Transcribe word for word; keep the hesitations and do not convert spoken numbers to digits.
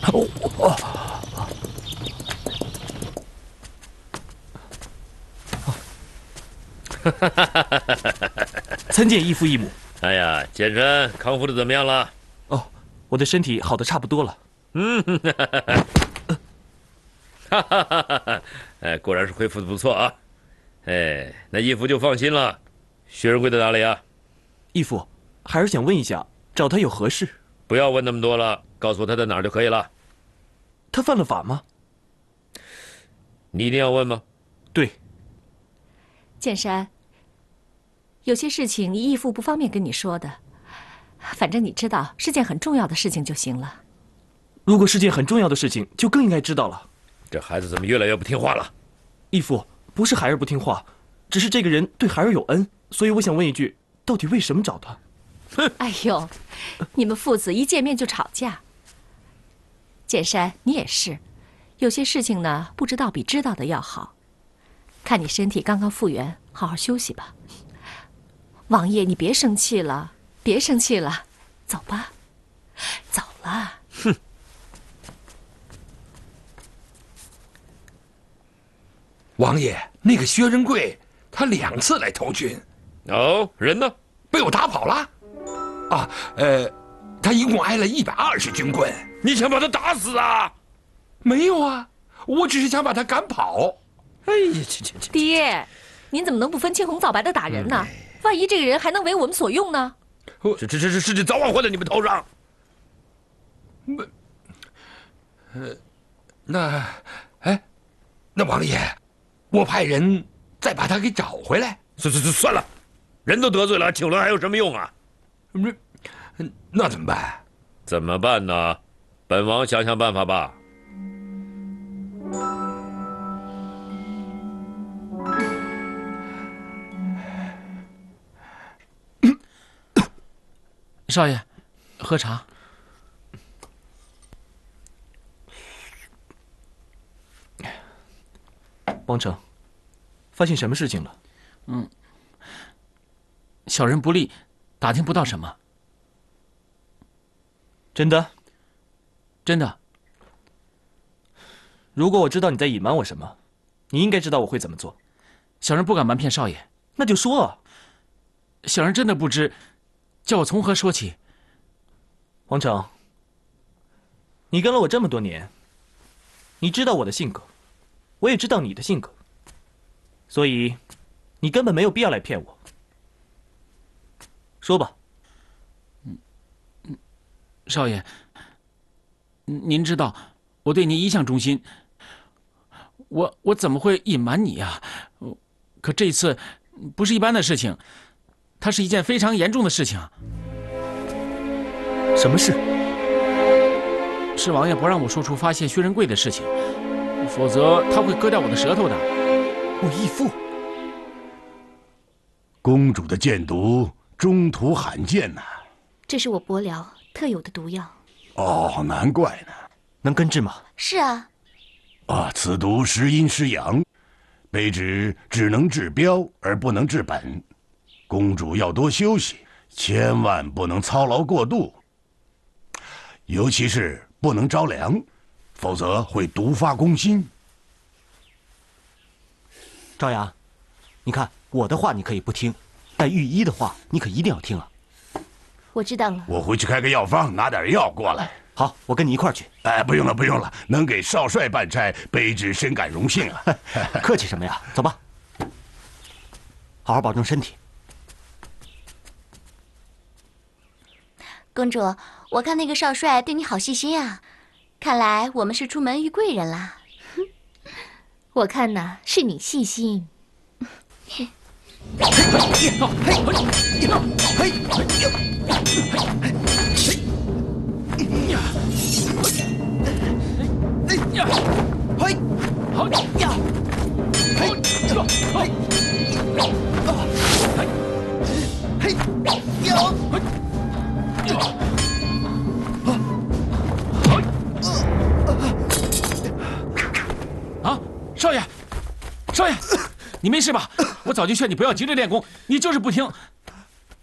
哦哦。 参见义父义母。 哎呀，健身康复的怎么样了？ 哦，我的身体好的差不多了。 嗯，哈哈哈哈哈！哎，果然是恢复的不错啊。哎，那义父就放心了。薛仁贵在哪里啊？ 义父，孩儿想问一下，找他有何事？ 不要问那么多了，告诉我他在哪儿就可以了。 他犯了法吗？ 你一定要问吗？ 对。 剑山。 有些事情你义父不方便跟你说的，反正你知道是件很重要的事情就行了。 如果是件很重要的事情，就更应该知道了。 这孩子怎么越来越不听话了？ 义父，不是孩儿不听话，只是这个人对孩儿有恩，所以我想问一句，到底为什么找他？ 哼！哎呦，你们父子一见面就吵架。剑山，你也是，有些事情呢，不知道比知道的要好。看你身体刚刚复原，好好休息吧。 王爷，你别生气了，别生气了，走吧，走了。 哼！ 王爷，那个薛仁贵，他两次来投军。 哦，人呢？ 被我打跑了。啊，呃，他一共挨了一百二十军棍。 你想把他打死啊？ 没有啊，我只是想把他赶跑。 哎呀，这这这！ 爹，您怎么能不分青红皂白的打人呢？ 万一这个人还能为我们所用呢？ 这这这这事情早晚会在你们头上。 不，呃，那，哎，那王爷，我派人再把他给找回来。 算算算算了，人都得罪了，请人还有什么用啊？ 那那怎么办？ 怎么办呢？本王想想办法吧。 少爷，喝茶。 王成，发现什么事情了？ 嗯，小人不利，打听不到什么。 真的？ 真的。 如果我知道你在隐瞒我什么，你应该知道我会怎么做。 小人不敢瞒骗少爷。 那就说啊。 小人真的不知。 叫我从何说起？ 王成，你跟了我这么多年，你知道我的性格，我也知道你的性格，所以你根本没有必要来骗我。说吧。 嗯嗯，少爷，您知道我对您一向忠心，我我怎么会隐瞒你呀？可这次不是一般的事情。 它是一件非常严重的事情。 什么事？ 是王爷不让我说出发现薛仁贵的事情，否则他会割掉我的舌头的。 我义父， 公主的箭毒中途罕见呐、啊。 这是我伯辽特有的毒药。 哦，难怪呢。 能根治吗？ 是啊。 啊，此毒时阴时阳，卑职只能治标而不能治本。 公主要多休息，千万不能操劳过度，尤其是不能着凉，否则会毒发攻心。 赵阳，你看我的话你可以不听，但御医的话你可一定要听啊。 我知道了。 我回去开个药方，拿点药过来。 好，我跟你一块儿去。 哎，不用了，不用了，能给少帅办差，卑职深感荣幸啊。 客气什么呀？走吧，好好保重身体。 公主，我看那个少帅对你好细心啊，看来我们是出门遇贵人啦。我看呐，是你细心。 啊，少爷，少爷，你没事吧？我早就劝你不要急着练功，你就是不听，